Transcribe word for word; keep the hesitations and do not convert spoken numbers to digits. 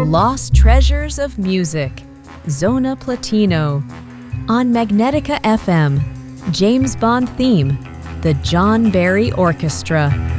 Lost Treasures of Music, Zona Platino. On Magnetica F M, James Bond theme, the John Barry Orchestra.